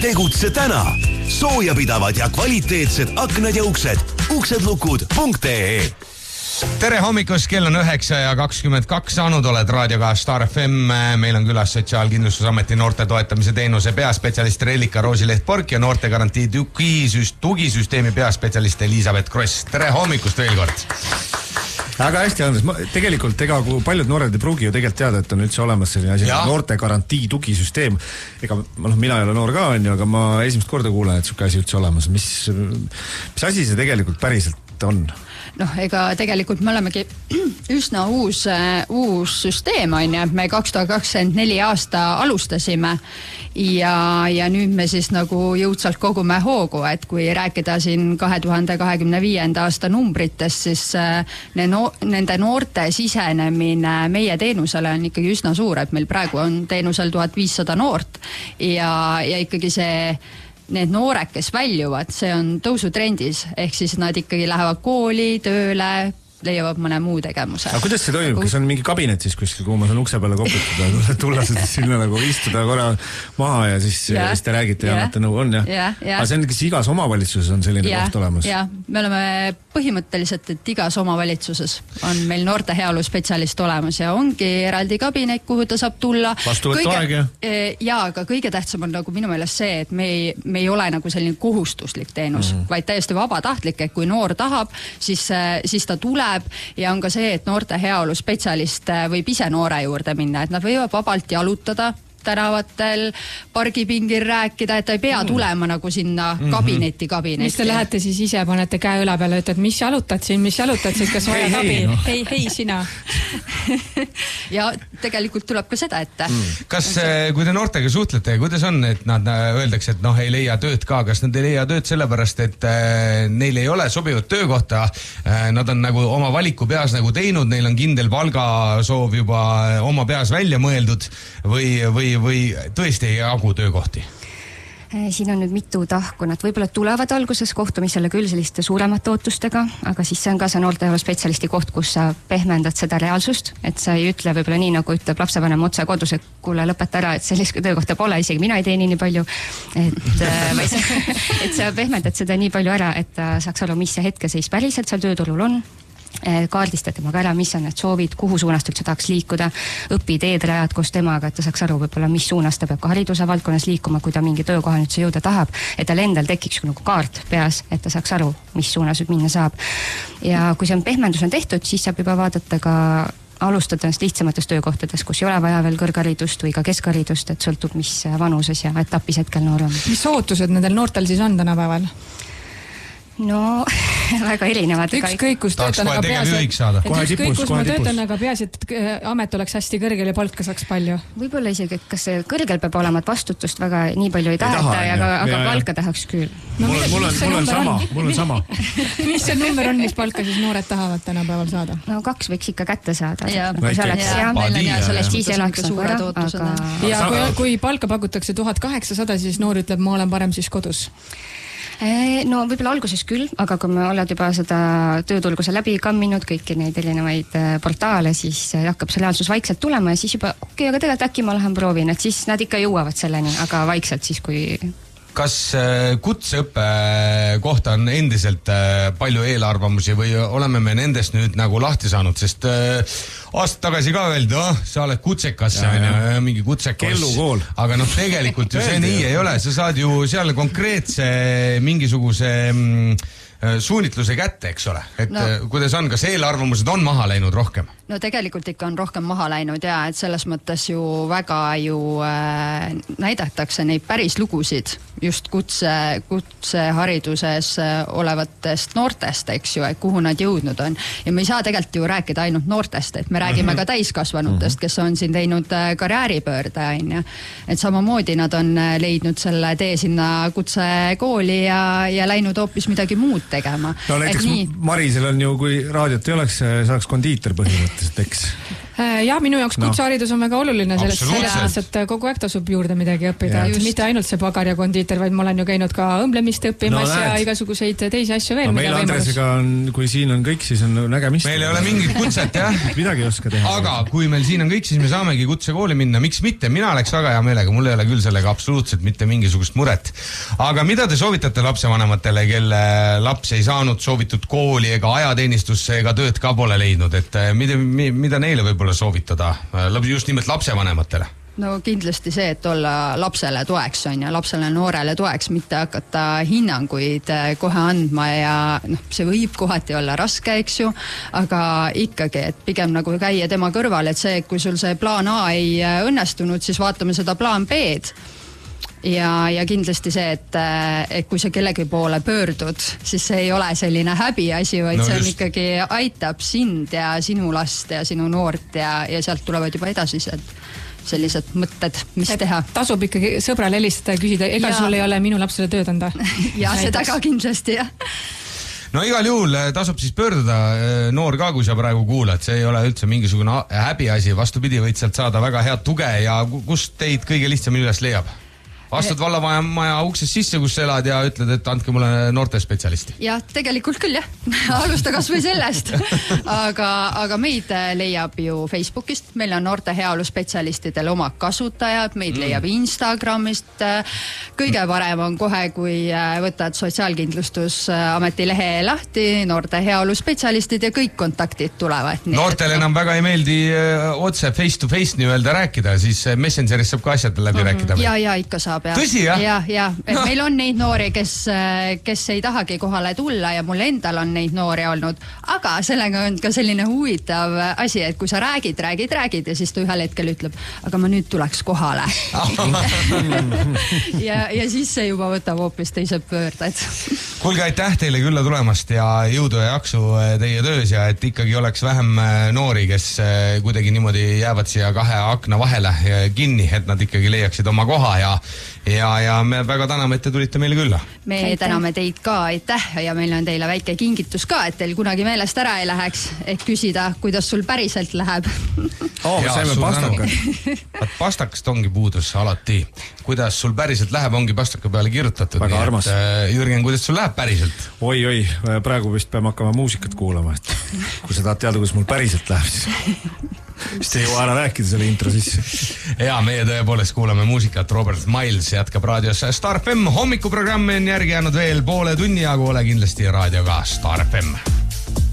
Tegutse täna. Soojapidavad ja kvaliteetsed aknad ja uksedlukud.ee. Tere hommikust, kell on 9:22, Anud oled raadioga Star FM. Meil on külas Sotsiaalkindlustusameti noorte toetamise teenuse peaspetsialist Relika Roosileht-Pork ja noortegarantii tugisüsteemi peaspetsialist Elisabeth Kross. Tere hommikust veel kord. Väga hästi, Andres. Tegelikult kui paljud noored ei pruugi ju tegelikult teada, et on üldse olemas selline asi noortegarantii tugisüsteem. Mina ei ole noor ka, aga ma esimest korda kuulen, et siuke asi üldse olemas. Mis asi see tegelikult päriselt on? Ega tegelikult me olemegi üsna uus süsteem, me 2024 aasta alustasime ja nüüd me siis nagu jõudsalt kogume hoogu, et kui rääkida siin 2025. aasta numbritest, siis nende noorte sisenemine meie teenusele on ikkagi üsna suur, et meil praegu on teenusel 1500 noort ja ikkagi need noored, kes väljuvad, see on tõusutrendis, ehk siis nad ikkagi lähevad kooli, tööle, leiavad mõne muu tegemuse. Aga kuidas see toimub? Kas on mingi kabinet siis kuskil, kuhu ma saan ukse peale koputada, tulla sinna nagu istuda korra maha ja siis te räägite ja annate nõu on, jah? Aga see on kas igas omavalitsuses on selline koht olemas? Jah, me oleme põhimõtteliselt, et igas omavalitsuses on meil noorte heaolu spetsialist olemas ja ongi eraldi kabinet, kuhu ta saab tulla. Vastuvõttu aeg, ja, aga kõige tähtsam on nagu minu meelest see, et me ei ole nagu selline kohustuslik teenus, vaid täiesti vabatahtlik, et kui noor tahab, siis ta tuleb ja on ka see, et noorte heaolu spetsialist võib ise noore juurde minna, et nad võivad vabalt jalutada tänavatel, pargipingil rääkida, et ta ei pea tulema nagu sinna kabinetti. Mis te lähete siis ise, panete käe üle peale, ütled, mis jalutad siin, kas vajad abi? Hei, sina. Ja tegelikult tuleb ka seda ette. Kas, kui te noortega suhtlete, kuidas on, et nad öeldakse, et ei leia tööd ka, kas nad ei leia tööd sellepärast, et neil ei ole sobivat töökohta, nad on nagu oma valiku peas nagu teinud, neil on kindel palgasoov juba oma peas välja mõeldud või tõesti ei jagu töökohti? Siin on nüüd mitu tahku, nad võib-olla tulevad alguses kohtumisele küll selliste suuremate ootustega, aga siis see on ka see noorteheaolu spetsialisti koht, kus sa pehmendad seda reaalsust, et sa ei ütle võib-olla nii, nagu ütleb lapsevanem otse kodus, et kuule lõpeta ära, et sellist töökohta pole, isegi mina ei teeni nii palju, et sa pehmendad seda nii palju ära, et ta saaks aru, mis see hetkeseis päriselt seal tööturul on, kaardistad temaga ära, mis on need soovid, kuhu suunast üldse tahaks liikuda, õpiteed rajad koos temaga, et ta saaks aru võib-olla, mis suunas ta peab ka hariduse valdkonnas liikuma, kui ta mingi töökoha üldse jõuda tahab, et tal endal tekiks nagu kaart peas, et ta saaks aru, mis suunas minna saab. Ja kui see pehmendus on tehtud, siis saab juba vaadata ka alustada lihtsamates töökohtades, kus ei ole vaja veel kõrgharidust või ka keskharidust, et sõltub, mis vanuses ja etapis hetkel noor on. Mis ootused nendel noortel siis on tänapäeval? No, väga erinevad. Ükskõik, kus töötan, aga peaasi, et amet oleks hästi kõrgel ja palka saaks palju. Võib-olla isegi, et kas kõrgel peab olema, et vastutust väga nii palju ei taheta, aga palka tahaks küll. Mul on sama. Mis see number on, mis palka siis noored tahavad tänapäeval saada? No 2 võiks ikka kätte saada. Ja kui palka pakutakse 1800, siis noor ütleb, ma olen parem siis kodus. No võib-olla alguses küll, aga kui me oled juba seda tööturguse läbi kamminud, kõiki neid erinevaid portaale, siis hakkab see reaalsus vaikselt tulema ja siis juba okei, aga tegelikult äkki ma lähen proovin, et siis nad ikka jõuavad selleni, aga vaikselt siis, kui... Kas kutseõppe kohta on endiselt palju eelarvamusi või oleme me nendest nüüd nagu lahti saanud, sest aasta tagasi ka öeldi, sa oled kutsekas, mingi kutsekas. Kellukool. Aga tegelikult ju see nii ei ole, sa saad ju seal konkreetse mingisuguse suunitluse kätte, eks ole, et kuidas on, kas eelarvamused on maha läinud rohkem? No tegelikult ikka on rohkem maha läinud ja et selles mõttes ju väga näidatakse neid päris lugusid just kutsehariduses olevatest noortest, eks ju, et kuhu nad jõudnud on. Ja me ei saa tegelikult ju rääkida ainult noortest, et me räägime ka täiskasvanutest, kes on siin teinud karjääripöörde, et samamoodi nad on leidnud selle tee sinna kutsekooli ja läinud hoopis midagi muud tegema. No näiteks Marisel on ju, kui raadiot ei oleks, saaks kondiiter põhimõtteliselt, eks? Ja minu jaoks kutseharidus on väga oluline selles, et kogu aeg tasub juurde midagi õppida, et mitte ainult see pagar ja kondiiter, vaid ma olen ju käinud ka õmblemist õppimas ja igasuguseid teisi asju veel. Meil Andresega on, kui siin on kõik, siis on nägemist. Meil ei ole mingit kutset, jah. Midagi ei oska teha. Aga kui meil siin on kõik, siis me saamegi kutsekooli minna. Miks mitte? Mina oleks väga hea meelega, mul ei ole küll sellega absoluutselt mitte mingisugust muret. Aga mida te soovitate lapsevanematele, kelle laps ei saanud soovitud kooli ega ajateenistusse ega tööd ka pole leidnud, et mida neile võib soovitada just nimelt lapsevanematele? No kindlasti see, et olla lapsele toeks on ja lapsele noorele toeks, mitte hakata hinnanguid kohe andma ja see võib kohati olla raske, eks ju, aga ikkagi, et pigem nagu käia tema kõrval, et see, kui sul see plaan A ei õnnestunud, siis vaatame seda plaan B-d. Ja kindlasti see, et kui sa kellegi poole pöördud, siis see ei ole selline häbiasi, vaid see on ikkagi aitab sind ja sinu last ja sinu noort ja sealt tulevad juba edasised sellised mõtted, mis teha. Tasub ikkagi sõbrale helistada ja küsida, ega sul ei ole minu lapsele tööd anda? Ja seda ka kindlasti, jah. No igal juhul tasub siis pöörduda noor ka, kui sa praegu kuulad, see ei ole üldse mingisugune häbiasi, vastupidi, võid sealt saada väga head tuge ja kust teid kõige lihtsamini üles leiab? Astud vallamaja uksest sisse, kus sa elad ja ütled, et andke mulle noortespetsialisti. Ja tegelikult küll, jah. Alusta kas või sellest. Aga meid leiab ju Facebookist. Meil on noorte heaolu spetsialistidel oma kasutajad. Meid leiab Instagramist. Kõige parem on kohe, kui võtad Sotsiaalkindlustusameti lehe lahti, noorte heaolu spetsialistid ja kõik kontaktid tulevad. Noortele enam väga ei meeldi otse face to face nii-öelda rääkida, siis Messengeris saab ka asjad läbi rääkida. Ja ikka saab. Tõsi, jah? Ja. Meil on neid noori, kes ei tahagi kohale tulla ja mul endal on neid noori olnud, aga sellega on ka selline huvitav asi, et kui sa räägid ja siis ta ühel hetkel ütleb, aga ma nüüd tuleks kohale. ja siis see juba võtab hoopis teised pöörded. Kuulge, aitäh teile külla tulemast ja jõudu ja jaksu teie töös ja et ikkagi oleks vähem noori, kes kuidagi niimoodi jäävad siia kahe akna vahele kinni, et nad ikkagi leiaksid oma koha ja me väga täname, et te tulite meile külla. Me täname teid ka, aitäh ja meil on teile väike kingitus ka, et teil kunagi meelest ära ei läheks, et küsida, kuidas sul päriselt läheb. Saime pastaka. Pastakast ongi puudus alati. Kuidas sul päriselt läheb, ongi pastaka peale kirjutatud. Väga armas. Jürgen, kuidas sul läheb päriselt? Oi, praegu vist peame hakkama muusikat kuulama, et kui sa tahad teada, kuidas mul päriselt läheb, siis te jõua ära rääkida selle intro sisse. Ja meie tõepoolest kuulame muusikat. Robert Miles jätkab raadios Star FM. Hommikuprogrammi on järgi jäänud veel poole tunni, aga ole kindlasti raadioga Star FM.